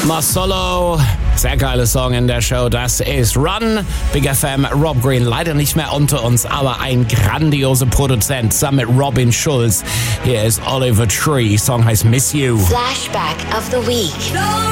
Masolo, sehr geiler Song in der Show, das ist Run. Big FM, Rob Green, leider nicht mehr unter uns, aber ein grandioser Produzent, zusammen mit Robin Schulz. Hier ist Oliver Tree, Song heißt Miss You. Flashback of the Week.